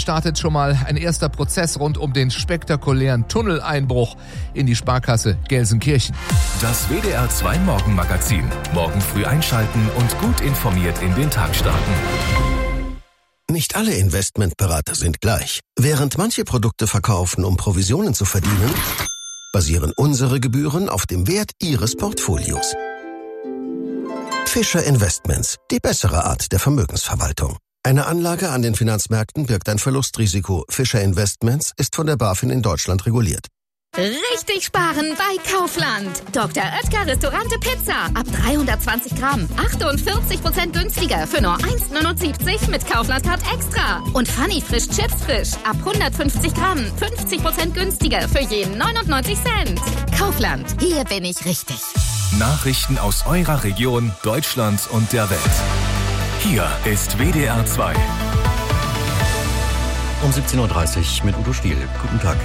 startet schon mal ein erster Prozess rund um den spektakulären Tunneleinbruch in die Sparkasse Gelsenkirchen. Das WDR 2 Morgenmagazin. Morgen früh einschalten und gut informiert in den Tag starten. Nicht alle Investmentberater sind gleich. Während manche Produkte verkaufen, um Provisionen zu verdienen, basieren unsere Gebühren auf dem Wert Ihres Portfolios. Fischer Investments, die bessere Art der Vermögensverwaltung. Eine Anlage an den Finanzmärkten birgt ein Verlustrisiko. Fischer Investments ist von der BaFin in Deutschland reguliert. Richtig sparen bei Kaufland. Dr. Oetker Restaurante Pizza. Ab 320 Gramm. 48% günstiger für nur 1,79 mit Kaufland-Card Extra. Und Funny Frisch Chips Frisch. Ab 150 Gramm. 50% günstiger für jeden 99 Cent. Kaufland. Hier bin ich richtig. Nachrichten aus eurer Region, Deutschland und der Welt. Hier ist WDR 2. Um 17.30 Uhr mit Udo Stiel. Guten Tag.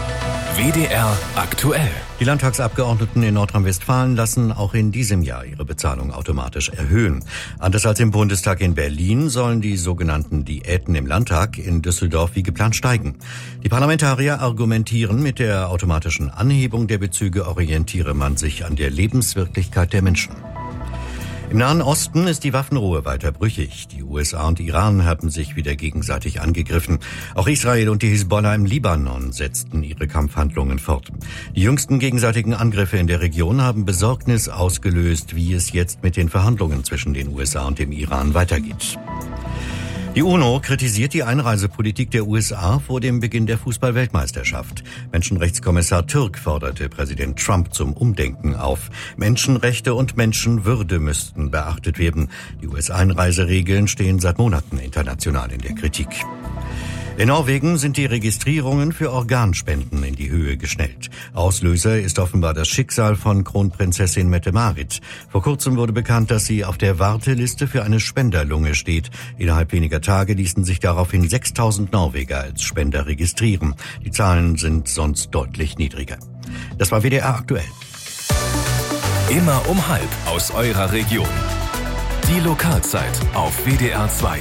WDR aktuell. Die Landtagsabgeordneten in Nordrhein-Westfalen lassen auch in diesem Jahr ihre Bezahlung automatisch erhöhen. Anders als im Bundestag in Berlin sollen die sogenannten Diäten im Landtag in Düsseldorf wie geplant steigen. Die Parlamentarier argumentieren, mit der automatischen Anhebung der Bezüge orientiere man sich an der Lebenswirklichkeit der Menschen. Im Nahen Osten ist die Waffenruhe weiter brüchig. Die USA und Iran haben sich wieder gegenseitig angegriffen. Auch Israel und die Hisbollah im Libanon setzten ihre Kampfhandlungen fort. Die jüngsten gegenseitigen Angriffe in der Region haben Besorgnis ausgelöst, wie es jetzt mit den Verhandlungen zwischen den USA und dem Iran weitergeht. Die UNO kritisiert die Einreisepolitik der USA vor dem Beginn der Fußball-Weltmeisterschaft. Menschenrechtskommissar Türk forderte Präsident Trump zum Umdenken auf. Menschenrechte und Menschenwürde müssten beachtet werden. Die US-Einreiseregeln stehen seit Monaten international in der Kritik. In Norwegen sind die Registrierungen für Organspenden in die Höhe geschnellt. Auslöser ist offenbar das Schicksal von Kronprinzessin Mette-Marit. Vor kurzem wurde bekannt, dass sie auf der Warteliste für eine Spenderlunge steht. Innerhalb weniger Tage ließen sich daraufhin 6.000 Norweger als Spender registrieren. Die Zahlen sind sonst deutlich niedriger. Das war WDR aktuell. Immer um 12:30 aus eurer Region. Die Lokalzeit auf WDR 2.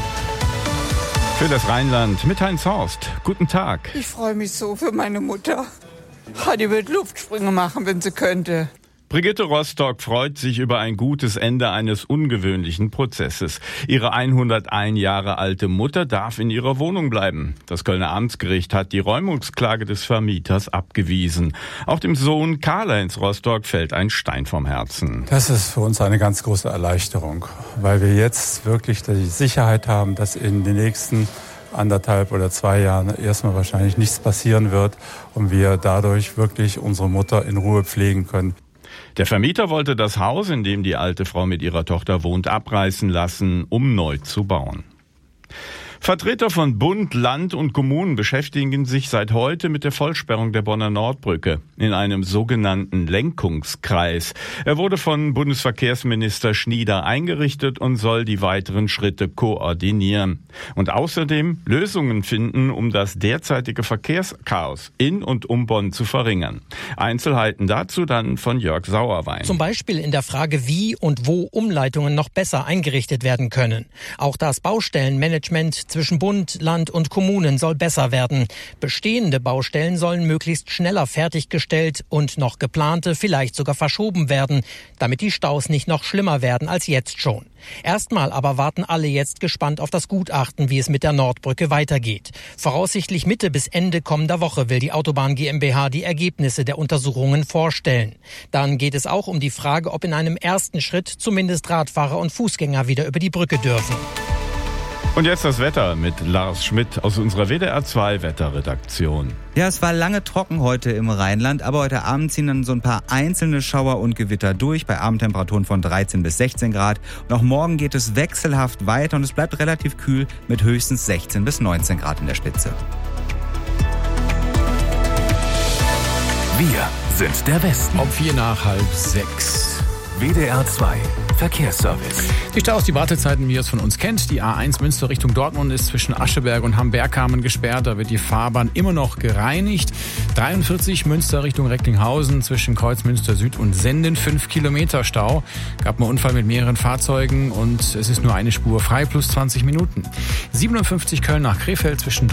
Für das Rheinland mit Heinz Horst. Guten Tag. Ich freue mich so für meine Mutter. Die wird Luftsprünge machen, wenn sie könnte. Brigitte Rostock freut sich über ein gutes Ende eines ungewöhnlichen Prozesses. Ihre 101 Jahre alte Mutter darf in ihrer Wohnung bleiben. Das Kölner Amtsgericht hat die Räumungsklage des Vermieters abgewiesen. Auch dem Sohn Karl-Heinz Rostock fällt ein Stein vom Herzen. Das ist für uns eine ganz große Erleichterung, weil wir jetzt wirklich die Sicherheit haben, dass in den nächsten 1,5 oder 2 Jahren erstmal wahrscheinlich nichts passieren wird und wir dadurch wirklich unsere Mutter in Ruhe pflegen können. Der Vermieter wollte das Haus, in dem die alte Frau mit ihrer Tochter wohnt, abreißen lassen, um neu zu bauen. Vertreter von Bund, Land und Kommunen beschäftigen sich seit heute mit der Vollsperrung der Bonner Nordbrücke in einem sogenannten Lenkungskreis. Er wurde von Bundesverkehrsminister Schnieder eingerichtet und soll die weiteren Schritte koordinieren. Und außerdem Lösungen finden, um das derzeitige Verkehrschaos in und um Bonn zu verringern. Einzelheiten dazu dann von Jörg Sauerwein. Zum Beispiel in der Frage, wie und wo Umleitungen noch besser eingerichtet werden können. Auch das Baustellenmanagement zwischen Bund, Land und Kommunen soll besser werden. Bestehende Baustellen sollen möglichst schneller fertiggestellt und noch geplante vielleicht sogar verschoben werden, damit die Staus nicht noch schlimmer werden als jetzt schon. Erstmal aber warten alle jetzt gespannt auf das Gutachten, wie es mit der Nordbrücke weitergeht. Voraussichtlich Mitte bis Ende kommender Woche will die Autobahn GmbH die Ergebnisse der Untersuchungen vorstellen. Dann geht es auch um die Frage, ob in einem ersten Schritt zumindest Radfahrer und Fußgänger wieder über die Brücke dürfen. Und jetzt das Wetter mit Lars Schmidt aus unserer WDR 2 Wetterredaktion. Ja, es war lange trocken heute im Rheinland, aber heute Abend ziehen dann so ein paar einzelne Schauer und Gewitter durch, bei Abendtemperaturen von 13 bis 16 Grad. Und auch morgen geht es wechselhaft weiter und es bleibt relativ kühl mit höchstens 16 bis 19 Grad in der Spitze. Wir sind der Westen. Um 5:45. WDR 2 Verkehrsservice. Die Staus, die Wartezeiten, wie ihr es von uns kennt. Die A1 Münster Richtung Dortmund ist zwischen Ascheberg und Hamm-Bergkamen gesperrt. Da wird die Fahrbahn immer noch gereinigt. 43 Münster Richtung Recklinghausen zwischen Kreuzmünster Süd und Senden. 5 Kilometer Stau. Gab einen Unfall mit mehreren Fahrzeugen und es ist nur eine Spur frei plus 20 Minuten. 57 Köln nach Krefeld zwischen